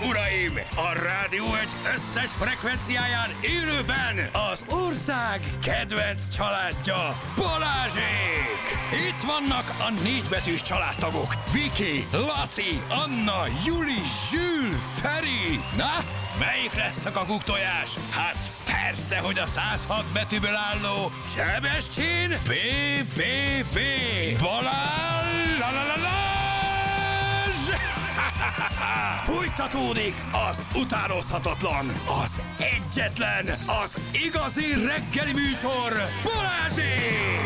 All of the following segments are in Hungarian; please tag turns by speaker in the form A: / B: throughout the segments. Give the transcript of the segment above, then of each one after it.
A: uraim! A Rádió Egy összes frekvenciáján élőben az ország kedvenc családja, Balázsék! Itt vannak a négybetűs családtagok. Viki, Laci, Anna, Juli, Zsül, Feri. Na, melyik lesz a kakuktojás? Hát persze, hogy a 106 betűből álló Sebestyén BBB Balázs! Fújtatódik az utánozhatatlan, az egyetlen, az igazi reggeli műsor, Balázsék!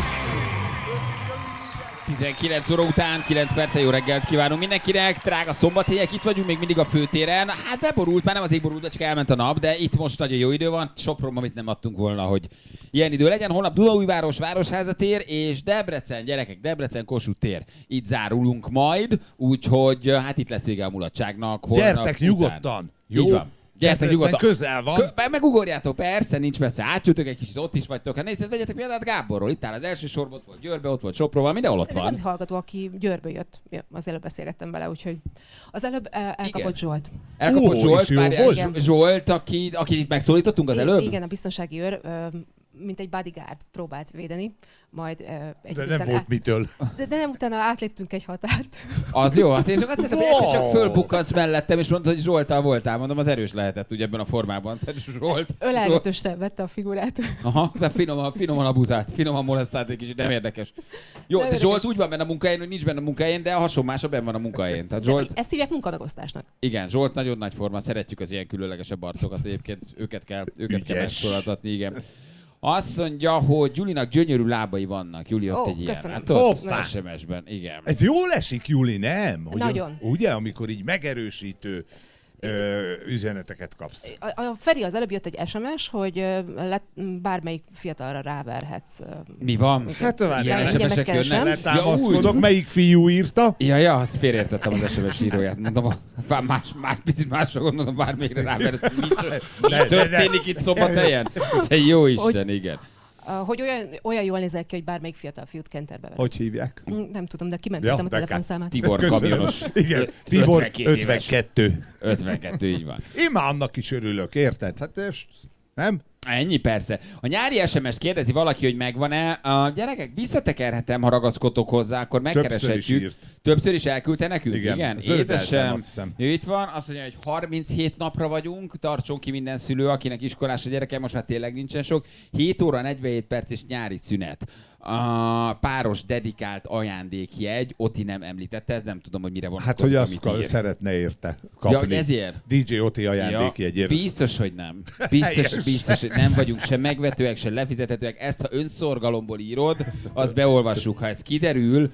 B: 19 óra után, 9 perccel jó reggelt kívánunk mindenkinek, drága szombathéjek, itt vagyunk még mindig a főtéren. Hát beborult, már nem az égborult, de csak elment a nap, de itt most nagyon jó idő van, Sopronban mit nem adtunk volna, hogy ilyen idő legyen. Holnap Dunaújváros Városházatér és Debrecen, gyerekek, Debrecen Kossuth tér. Itt zárulunk majd, úgyhogy hát itt lesz vége a mulatságnak.
C: Gyertek nyugodtan!
B: Jó? Így van. Gyertek nyugodtan.
C: Közel van.
B: Megugorjátok, persze, nincs messze, átjöttök egy kicsit, ott is vagytok. Hát nézzétek, vegyetek példát Gáborról, itt áll az első sorban, ott volt Győrbe, ott volt Sopronban, mindenhol ott van.
D: Van egy hallgató, aki Győrből jött, az előbb beszélgettem vele, úgyhogy az előbb elkapott Zsolt.
B: Elkapott Zsolt, Zsolt, akit itt megszólítottunk az előbb?
D: Igen, a biztonsági őr, mint egy bodyguard próbált védeni, majd
C: de nem volt mitől.
D: De nem, utána átléptünk egy határt.
B: Az jó, hát én csak azt hittem, hogy egyszer csak fölbukkansz mellettem, és mondtad, hogy Zsolttal voltál. Mondom, az erős lehetett ugye ebben a formában. Tehát Zsolt.
D: Ölelgetősre vette a figurát.
B: Aha, de finoman abuzált, finoman molesztált egy kicsit, nem érdekes. Jó, de Zsolt úgy van benne a munkahelyén, hogy nincs benne a munkahelyén, de a hasonmása benne van a munkahelyén. Tehát Zsolt...
D: Ezt hívják munkamegosztásnak.
B: Igen, Zsolt nagyon nagy forma, szeretjük az ilyen különlegesebb arcokat, egyébként őket kell megszólaltatni, igen. Azt mondja, hogy Julinak gyönyörű lábai vannak. Juli ott egy ilyen. Hát ott SMS-ben, igen.
C: Ez jól esik, Juli, nem? Hogy
D: nagyon.
C: Ugye, amikor így megerősítő üzeneteket kapsz.
D: A Feri az előbb jött egy SMS, hogy bármelyik fiatalra ráverhetsz.
B: Mi van?
C: Hát
B: ilyen SMS-ek jönnek.
C: Letámaszkodok, melyik fiú írta?
B: Ja, azt félreértettem az SMS íróját. Mondom, picit másra gondolom, bármelyikre ráverhetsz. Mi történik itt Szombathelyen? Te jó Isten, igen.
D: Hogy olyan jól nézel ki, hogy bármelyik fiatal fiút kenterbe ver.
C: Hogy hívják?
D: Nem tudom, de kimentettem a telefonszámát.
B: Tibor kamionos.
C: Igen, Tibor 52.
B: 52, így van.
C: Én már annak is örülök, érted? Hát nem?
B: Ennyi persze. A nyári SMS-t kérdezi valaki, hogy megvan-e. A gyerekek, visszatekerhetem, ha ragaszkodtok hozzá, akkor megkereshetjük. Többször is elküldte nekünk? Igen. Édesem, ő itt van, azt mondja, hogy 37 napra vagyunk, tartson ki minden szülő, akinek iskolás a gyereke, most már tényleg nincsen sok. 7 óra 47 perc és nyári szünet. A páros dedikált ajándékjegy, Oti nem említette, ez nem tudom, hogy mire van.
C: Hát, hogy azt szeretne érte kapni.
B: Ja, ezért?
C: DJ Oti ajándékjegyért.
B: Ja, biztos, hogy nem. Biztos, hogy nem vagyunk se megvetőek, se lefizethetőek. Ezt, ha önszorgalomból írod, azt beolvassuk. Ha ez kiderül...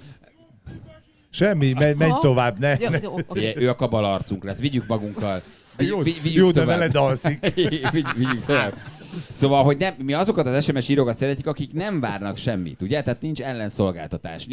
C: Semmi, menj tovább, ne.
B: Okay. Ő a kabala arcunk lesz, vigyük magunkkal.
C: Jó, de vele dalszik.
B: Vigyük tovább. Szóval, hogy nem, mi azokat az SMS írókat szeretjük, akik nem várnak semmit, ugye? Tehát nincs ellenszolgáltatás.